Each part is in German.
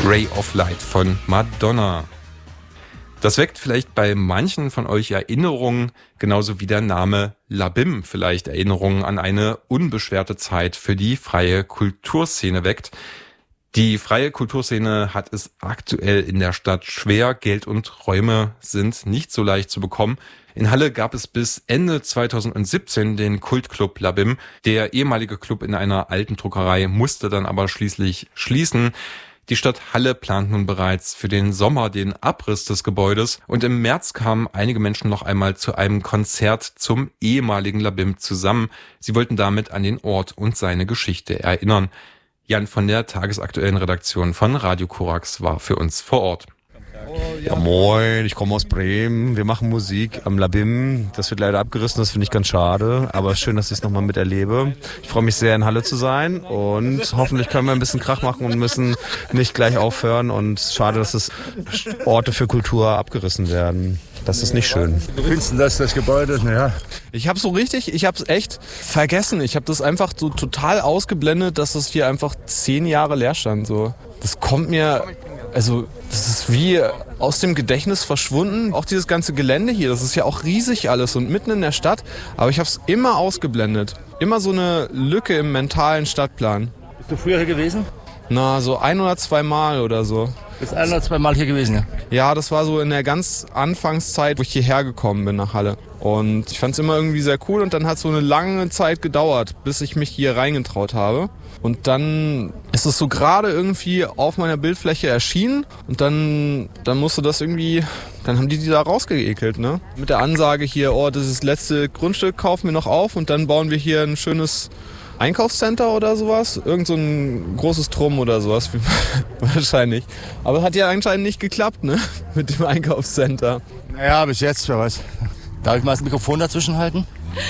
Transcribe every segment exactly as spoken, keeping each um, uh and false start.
Ray of Light von Madonna. Das weckt vielleicht bei manchen von euch Erinnerungen, genauso wie der Name Labim vielleicht Erinnerungen an eine unbeschwerte Zeit für die freie Kulturszene weckt. Die freie Kulturszene hat es aktuell in der Stadt schwer. Geld und Räume sind nicht so leicht zu bekommen. In Halle gab es bis Ende zweitausendsiebzehn den Kultclub Labim. Der ehemalige Club in einer alten Druckerei musste dann aber schließlich schließen. Die Stadt Halle plant nun bereits für den Sommer den Abriss des Gebäudes und im März kamen einige Menschen noch einmal zu einem Konzert zum ehemaligen Labim zusammen. Sie wollten damit an den Ort und seine Geschichte erinnern. Jan von der tagesaktuellen Redaktion von Radio Korax war für uns vor Ort. Ja, moin, ich komme aus Bremen. Wir machen Musik am Labim. Das wird leider abgerissen, das finde ich ganz schade. Aber schön, dass ich es nochmal miterlebe. Ich freue mich sehr, in Halle zu sein. Und hoffentlich können wir ein bisschen Krach machen und müssen nicht gleich aufhören. Und schade, dass es Orte für Kultur abgerissen werden. Das ist nicht schön. Wie findest du das, das Gebäude? Naja. Ich habe so richtig, ich habe es echt vergessen. Ich habe das einfach so total ausgeblendet, dass das hier einfach zehn Jahre leer stand. So. Das kommt mir... Also das ist wie aus dem Gedächtnis verschwunden. Auch dieses ganze Gelände hier, das ist ja auch riesig alles und mitten in der Stadt. Aber ich habe es immer ausgeblendet. Immer so eine Lücke im mentalen Stadtplan. Bist du früher hier gewesen? Na, so ein oder zwei Mal oder so. Bist ein oder zwei Mal hier gewesen, ja? Ja, das war so in der ganz Anfangszeit, wo ich hierher gekommen bin nach Halle. Und ich fand es immer irgendwie sehr cool und dann hat es so eine lange Zeit gedauert, bis ich mich hier reingetraut habe. Und dann ist es so gerade irgendwie auf meiner Bildfläche erschienen und dann, dann musste das irgendwie, dann haben die die da rausgeekelt, ne? Mit der Ansage hier, oh, das ist das letzte Grundstück, kaufen wir noch auf und dann bauen wir hier ein schönes Einkaufscenter oder sowas. Irgend so ein großes Trumm oder sowas, wahrscheinlich. Aber es hat ja anscheinend nicht geklappt, ne? Mit dem Einkaufscenter. Naja, bis jetzt, wer weiß. Darf ich mal das Mikrofon dazwischen halten?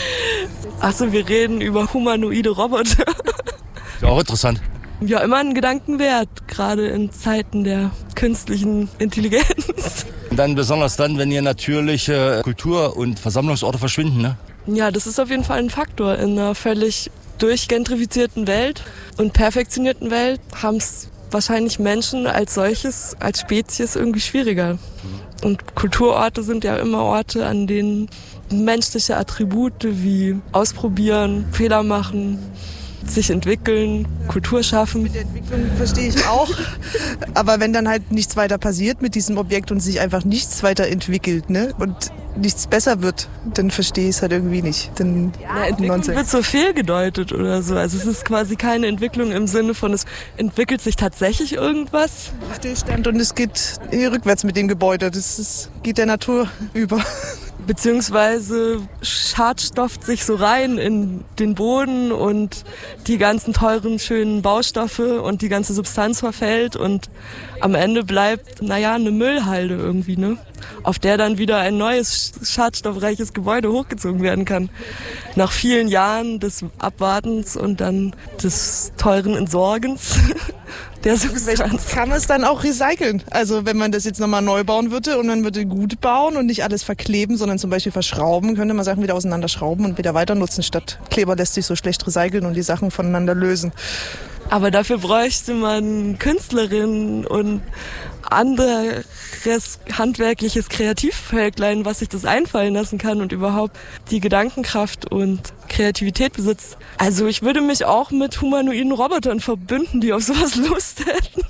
Achso, wir reden über humanoide Roboter. Ist ja auch interessant. Ja, immer ein Gedanken wert, gerade in Zeiten der künstlichen Intelligenz. Und dann besonders dann, wenn hier natürliche Kultur- und Versammlungsorte verschwinden, ne? Ja, das ist auf jeden Fall ein Faktor. In einer völlig durchgentrifizierten Welt und perfektionierten Welt haben es wahrscheinlich Menschen als solches, als Spezies irgendwie schwieriger. Und Kulturorte sind ja immer Orte, an denen menschliche Attribute wie Ausprobieren, Fehler machen, sich entwickeln, Kultur schaffen. Mit der Entwicklung verstehe ich auch. Aber wenn dann halt nichts weiter passiert mit diesem Objekt und sich einfach nichts weiter entwickelt, ne, und nichts besser wird, dann verstehe ich es halt irgendwie nicht. Dann ja, Entwicklung wird so fehlgedeutet oder so. Also es ist quasi keine Entwicklung im Sinne von, es entwickelt sich tatsächlich irgendwas. Stillstand und es geht rückwärts mit dem Gebäude. Das ist, geht der Natur über. Beziehungsweise schadstofft sich so rein in den Boden und die ganzen teuren, schönen Baustoffe und die ganze Substanz verfällt und am Ende bleibt, naja, eine Müllhalde irgendwie, ne? Auf der dann wieder ein neues, schadstoffreiches Gebäude hochgezogen werden kann. Nach vielen Jahren des Abwartens und dann des teuren Entsorgens der Substanz. Kann man es dann auch recyceln? Also wenn man das jetzt nochmal neu bauen würde und man würde gut bauen und nicht alles verkleben, sondern zum Beispiel verschrauben, könnte man Sachen wieder auseinanderschrauben und wieder weiter nutzen, statt Kleber lässt sich so schlecht recyceln und die Sachen voneinander lösen. Aber dafür bräuchte man Künstlerinnen und anderes handwerkliches Kreativvölklein, was sich das einfallen lassen kann und überhaupt die Gedankenkraft und Kreativität besitzt. Also ich würde mich auch mit humanoiden Robotern verbünden, die auf sowas Lust hätten.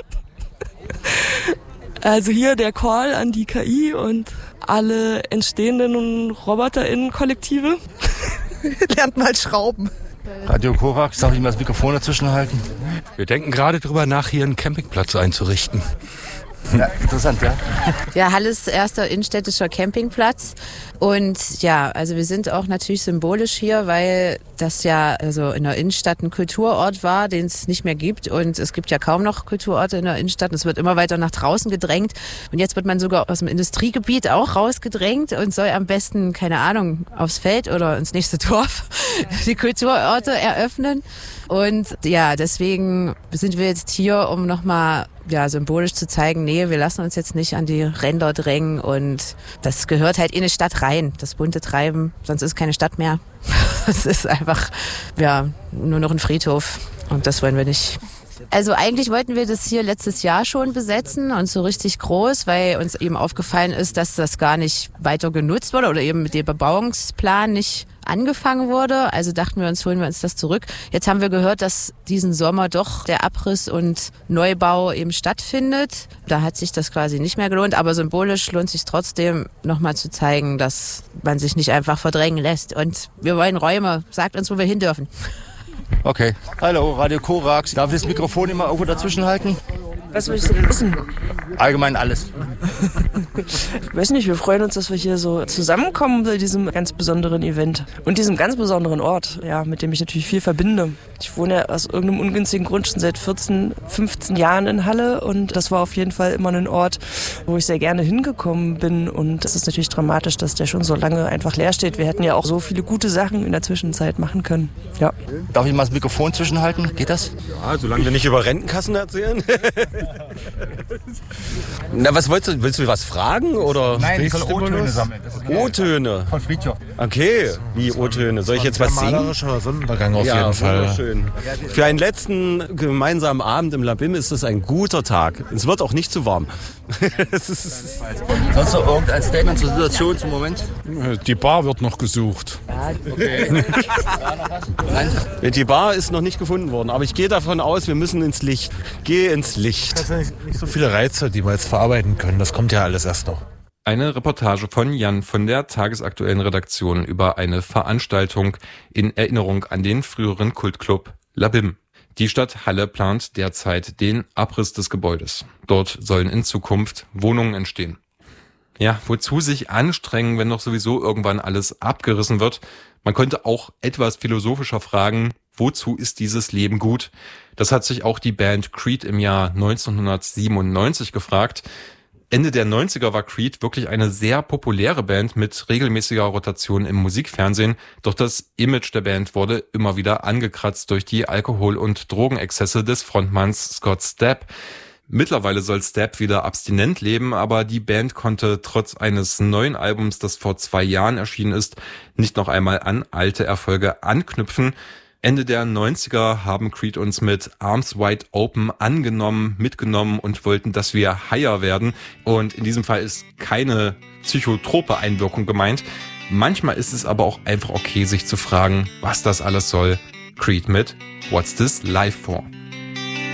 Also hier der Call an die K I und alle entstehenden RoboterInnen-Kollektive. Lernt mal schrauben. Radio Korax, darf ich mal das Mikrofon dazwischen halten? Wir denken gerade drüber nach, hier einen Campingplatz einzurichten. Ja, interessant, ja. Ja, Halle ist erster innenstädtischer Campingplatz. Und ja, also wir sind auch natürlich symbolisch hier, weil das ja also in der Innenstadt ein Kulturort war, den es nicht mehr gibt. Und es gibt ja kaum noch Kulturorte in der Innenstadt. Es wird immer weiter nach draußen gedrängt. Und jetzt wird man sogar aus dem Industriegebiet auch rausgedrängt und soll am besten, keine Ahnung, aufs Feld oder ins nächste Dorf die Kulturorte eröffnen. Und ja, deswegen sind wir jetzt hier, um nochmal ja, symbolisch zu zeigen, nee, wir lassen uns jetzt nicht an die Ränder drängen und das gehört halt in eine Stadt rein, das bunte Treiben, sonst ist es keine Stadt mehr. Es ist einfach ja nur noch ein Friedhof und das wollen wir nicht. Also eigentlich wollten wir das hier letztes Jahr schon besetzen und so richtig groß, weil uns eben aufgefallen ist, dass das gar nicht weiter genutzt wurde oder eben mit dem Bebauungsplan nicht angefangen wurde. Also dachten wir uns, holen wir uns das zurück. Jetzt haben wir gehört, dass diesen Sommer doch der Abriss und Neubau eben stattfindet. Da hat sich das quasi nicht mehr gelohnt, aber symbolisch lohnt sich trotzdem, nochmal zu zeigen, dass man sich nicht einfach verdrängen lässt. Und wir wollen Räume. Sagt uns, wo wir hin dürfen. Okay. Hallo, Radio Korax. Darf ich das Mikrofon immer irgendwo dazwischen halten? Was willst du denn wissen? Allgemein alles. Ich weiß nicht, wir freuen uns, dass wir hier so zusammenkommen bei diesem ganz besonderen Event und diesem ganz besonderen Ort, ja, mit dem ich natürlich viel verbinde. Ich wohne ja aus irgendeinem ungünstigen Grund schon seit vierzehn, fünfzehn Jahren in Halle und das war auf jeden Fall immer ein Ort, wo ich sehr gerne hingekommen bin und es ist natürlich dramatisch, dass der schon so lange einfach leer steht. Wir hätten ja auch so viele gute Sachen in der Zwischenzeit machen können. Ja. Darf ich mal das Mikrofon zwischenhalten? Geht das? Ja, solange wir nicht über Rentenkassen erzählen. Na, was wolltest du? Willst du was fragen oder? Nein, ich soll O-Töne sammeln. O-Töne? Von Friedhof. Okay, wie O-Töne? Soll ich jetzt was singen? Malerischer Sonnenuntergang auf ja, jeden Fall. Wunderschön. Für einen letzten gemeinsamen Abend im Labim ist es ein guter Tag. Es wird auch nicht zu warm. Sonst noch irgendein Statement zur Situation zum Moment? Die Bar wird noch gesucht. Okay. Die Bar ist noch nicht gefunden worden, aber ich gehe davon aus, wir müssen ins Licht. Geh ins Licht. Das sind nicht so viele Reize, die wir jetzt verarbeiten können. Das kommt ja alles erst noch. Eine Reportage von Jan von der tagesaktuellen Redaktion über eine Veranstaltung in Erinnerung an den früheren Kultclub Labim. Die Stadt Halle plant derzeit den Abriss des Gebäudes. Dort sollen in Zukunft Wohnungen entstehen. Ja, wozu sich anstrengen, wenn doch sowieso irgendwann alles abgerissen wird? Man könnte auch etwas philosophischer fragen, wozu ist dieses Leben gut? Das hat sich auch die Band Creed im Jahr neunzehnhundertsiebenundneunzig gefragt. Ende der neunziger war Creed wirklich eine sehr populäre Band mit regelmäßiger Rotation im Musikfernsehen, doch das Image der Band wurde immer wieder angekratzt durch die Alkohol- und Drogenexzesse des Frontmanns Scott Stapp. Mittlerweile soll Stapp wieder abstinent leben, aber die Band konnte trotz eines neuen Albums, das vor zwei Jahren erschienen ist, nicht noch einmal an alte Erfolge anknüpfen. Ende der neunziger haben Creed uns mit Arms Wide Open angenommen, mitgenommen und wollten, dass wir higher werden. Und in diesem Fall ist keine psychotrope Einwirkung gemeint. Manchmal ist es aber auch einfach okay, sich zu fragen, was das alles soll. Creed mit What's This Life For?